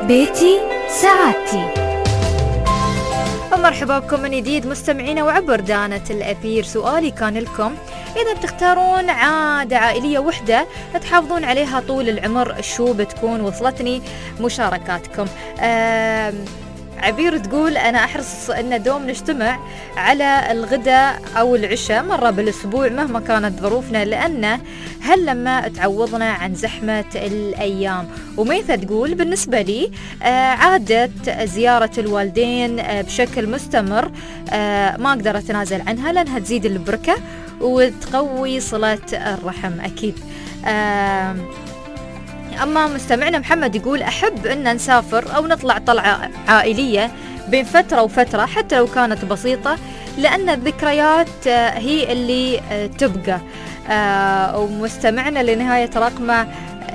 بيتي سعادتي. ومرحبا بكم من جديد مستمعينا وعبر دانة الأثير. سؤالي كان لكم: إذا بتختارون عادة عائلية وحدة تحافظون عليها طول العمر شو بتكون؟ وصلتني مشاركاتكم. عبير تقول: أنا أحرص أن دوم نجتمع على الغداء أو العشاء مرة بالأسبوع مهما كانت ظروفنا، لأنه هل لما تعوضنا عن زحمة الأيام. وميثة تقول: بالنسبة لي عادة زيارة الوالدين بشكل مستمر ما أقدر أتنازل عنها، لأنها تزيد البركة وتقوي صلة الرحم أكيد. أما مستمعنا محمد يقول: أحب أن نسافر أو نطلع طلعة عائلية بين فترة وفترة حتى لو كانت بسيطة، لأن الذكريات هي اللي تبقى. ومستمعنا لنهاية رقمه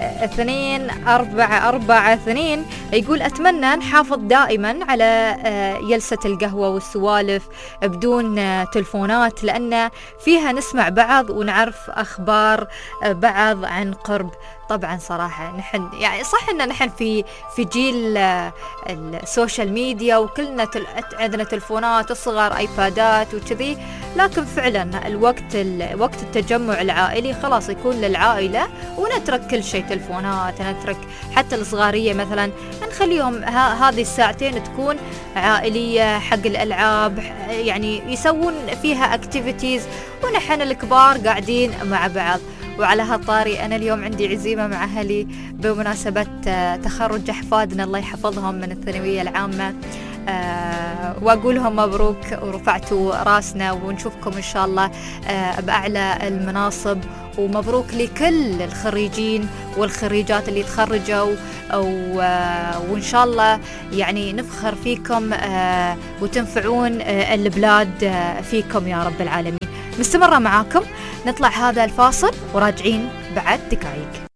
2442 يقول: أتمنى نحافظ دائما على جلسة القهوة والسوالف بدون تلفونات، لأن فيها نسمع بعض ونعرف أخبار بعض عن قرب. طبعا صراحة نحن يعني صح إن نحن في جيل السوشيال ميديا وكلنا عندنا تلفونات، الصغار ايبادات وكذي، لكن فعلا وقت التجمع العائلي خلاص يكون للعائلة، ونترك كل شيء تلفونات، نترك حتى الصغارية مثلا نخليهم هذه الساعتين تكون عائلية حق الألعاب، يعني يسوون فيها اكتيفيتيز، ونحن الكبار قاعدين مع بعض. وعلى هالطاري أنا اليوم عندي عزيمة مع أهلي بمناسبة تخرج أحفادنا الله يحفظهم من الثانوية العامة، وأقولهم مبروك ورفعتوا راسنا، ونشوفكم إن شاء الله بأعلى المناصب، ومبروك لكل الخريجين والخريجات اللي تخرجوا، وإن شاء الله يعني نفخر فيكم وتنفعون البلاد فيكم يا رب العالمين. مستمرة معاكم، نطلع هذا الفاصل وراجعين بعد دقائق.